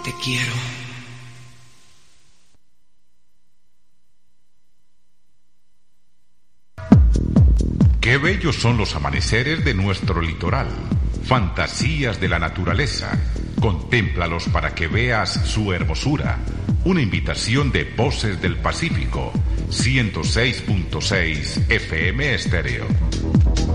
Te quiero. Qué bellos son los amaneceres de nuestro litoral. Fantasías de la naturaleza. Contémplalos para que veas su hermosura. Una invitación de Voces del Pacífico. 106.6 FM Estéreo.